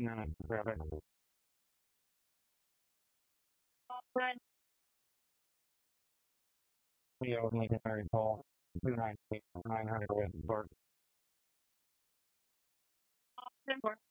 No, grab it. Leo Lincoln Mary Paul, 298, 900 with Clark.